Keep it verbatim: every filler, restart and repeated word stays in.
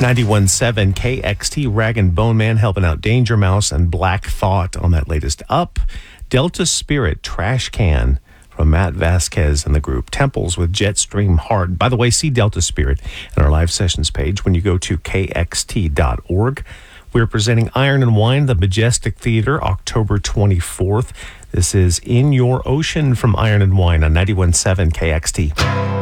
ninety-one point seven K X T, Rag and Bone Man helping out Danger Mouse and Black Thought on that latest Up. Delta Spirit, Trash Can from Matt Vasquez and the group. Temples with Jetstream Hard. By the way, see Delta Spirit in our live sessions page when you go to K X T dot org. We're presenting Iron and Wine, the Majestic Theater, October twenty-fourth. This is In Your Ocean from Iron and Wine on ninety-one point seven K X T.